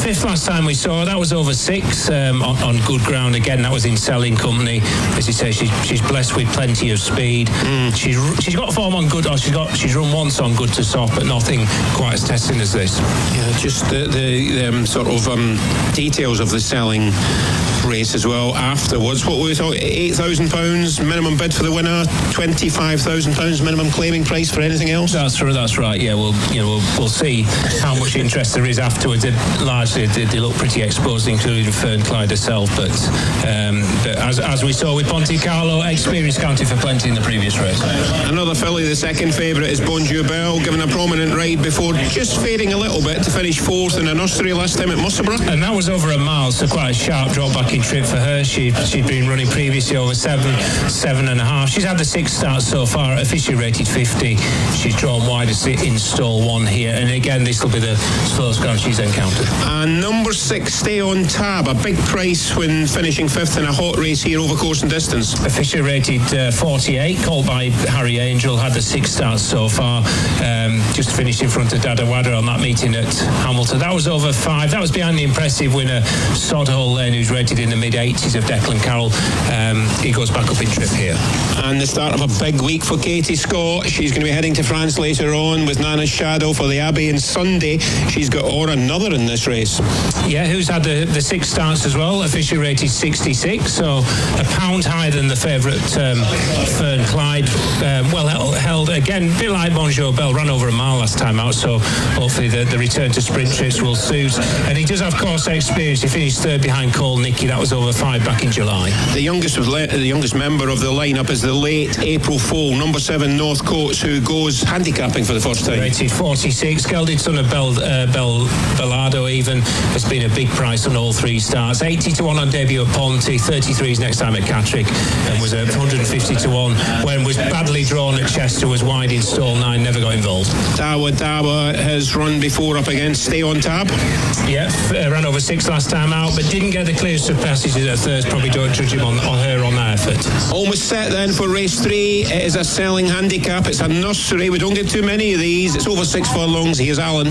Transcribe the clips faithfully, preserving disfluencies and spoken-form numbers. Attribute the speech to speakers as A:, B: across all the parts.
A: fifth last time we saw her. That was over six um, on, on good ground. Again, that was in selling company. As you say, she, she's blessed with plenty of speed. Mm. She's she's got form on good. Or she's got she's run once on good to soft, but nothing quite as testing as this.
B: Yeah, just the, the um, sort of um, details of the selling race as well afterwards. What were we talking? eight thousand pounds minimum bid for the winner, twenty-five thousand pounds minimum claiming price for anything else?
A: That's right, that's right, yeah. We'll, you know, we'll, we'll see how much interest there is afterwards. It, largely, they, they look pretty exposed, including Fern Clyde herself, but, um, but as, as we saw with Ponte Carlo, experience counted for plenty in the previous race.
B: Another filly, the second favourite, is Bonjour Belle, given a prominent ride before just fading a little bit to finish fourth in a nursery last time at Musselburgh.
A: And that was over a mile, so quite a sharp drop back in trip for her. She, she'd been running previously over seven, seven and a half. She's had the six starts so far, officially rated fifty. She's drawn wide in stall one here, and again, this will be the slowest ground she's encountered.
B: And number six, Stay on Tab, a big price when finishing fifth in a hot race here over course and distance.
A: Officially rated uh, forty-eight, called by Harry Angel, had the six starts so far, um, just finished in front of Dada Wada on that meeting at Hamilton. That was over five. That was behind the impressive winner, Sodhole Lane, who's rated in the mid-eighties of Declan Carroll. Um, he goes back up in trip here.
B: And the start of a big week for Katie Scott. She's going to be heading to France later on with Nana's Shadow for the Abbey, and Sunday she's got or another in this race.
A: Yeah, who's had the, the six starts as well, officially rated sixty-six, so a pound higher than the favourite um, Fern Clyde. Um, well held again, a bit like Bonjour Belle, ran over a mile last time out, so hopefully the, the return to sprint trips will suit. And he does have course experience. He finished third behind Cole Nicky. That was over five back in July.
B: The youngest of le- the youngest member of the lineup is the late April foal, number seven North Coates, who goes handicapping for the first time.
A: Rated forty-six, gelded son of Bel, uh, Bel Bellado even, has been a big price on all three starts. eighty to one on debut at Ponte, thirty-threes next time at Catterick, and was at one hundred fifty to one when was badly drawn at Chester, was wide in stall nine, never got involved.
B: Dawa Dawa has run before up against Stay on Tab.
A: Yeah, uh, ran over six last time out, but didn't get the clearest of passages at third. Probably don't judge him on, on her on that effort.
B: Almost set then for race three. It is a selling handicap. It's a nursery. We don't get too many of these. It's over six furlongs. Here's Alan.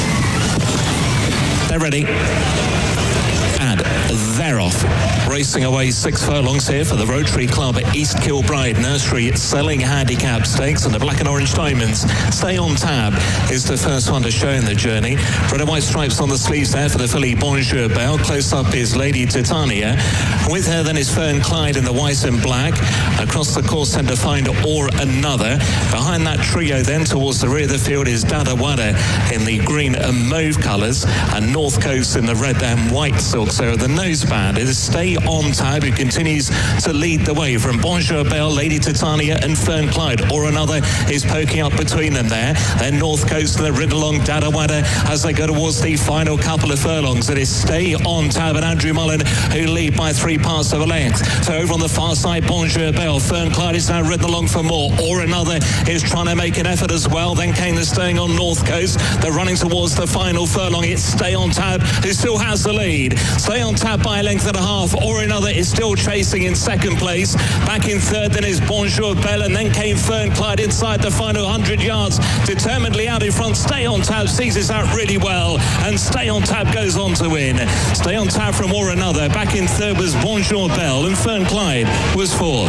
C: They're ready. And they're off. Racing away six furlongs here for the Rotary Club at East Kilbride Nursery Selling Handicap Stakes, and the Black and Orange Diamonds. Stay on Tab is the first one to show in the journey. Red and white stripes on the sleeves there for the filly Bonjour Belle. Close up is Lady Titania. With her then is Fern Clyde in the white and black. Across the course centre find Or Another. Behind that trio then towards the rear of the field is Dada Wada in the green and mauve colours, and North Coast in the red and white silks. So the noseband is Stay on Tab, who continues to lead the way from Bonjour Belle, Lady Titania and Fern Clyde. Or Another is poking up between them there. Then North Coast and the rid along Dada Wada as they go towards the final couple of furlongs. It is Stay on Tab and Andrew Mullen who lead by three parts of a length. So over on the far side, Bonjour Belle. Fern Clyde is now ridden along for more. Or Another is trying to make an effort as well. Then came the staying on North Coast. They're running towards the final furlong. It's Stay on Tab who still has the lead. Stay on Tab by a length and a half. Or Another is still chasing in second place. Back in third then is Bonjour Belle, and then came Fern Clyde inside the final one hundred yards. Determinedly out in front. Stay on Tab seizes out really well, and Stay on Tab goes on to win. Stay on Tab from Or Another. Back in third was Bonjour Belle, and Fern Clyde was fourth.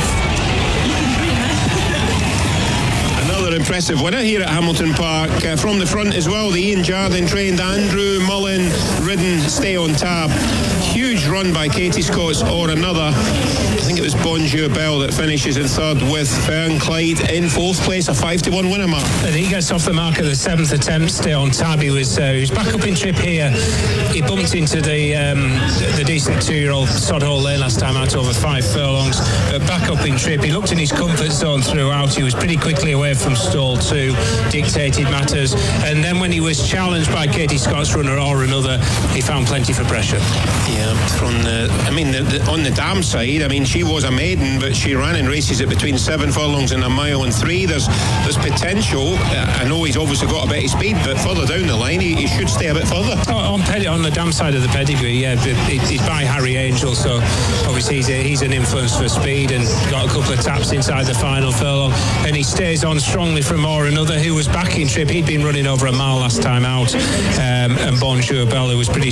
B: Another impressive winner here at Hamilton Park. Uh, from the front as well, the Ian Jardine trained Andrew Mullen ridden Stay on Tab. Huge run by Katie Scott's Or Another. I think it was Bonjour Belle that finishes in third with Fern Clyde in fourth place, a five to one winner mark.
A: And he gets off the mark at the seventh attempt. Stay on Tab. He was, uh, he was back up in trip here. He bumped into the um, the decent two-year-old Sodhole Lane last time out over five furlongs. But back up in trip. He looked in his comfort zone throughout. He was pretty quickly away from stall two, dictated matters. And then when he was challenged by Katie Scott's runner Or Another, he found plenty for pressure.
B: Yeah, from the, I mean, the, the, on the dam side, I mean, she was a maiden, but she ran in races at between seven furlongs and a mile and three. There's there's potential. I know he's obviously got a bit of speed, but further down the line, he, he should stay a bit further.
A: Oh, on, pedi- on the dam side of the pedigree, yeah, he's by Harry Angel, so obviously he's, a, he's an influence for speed and got a couple of taps inside the final furlong, and he stays on strongly from Or Another, who was back in trip. He'd been running over a mile last time out, um, and Bonjour Belle, who was pretty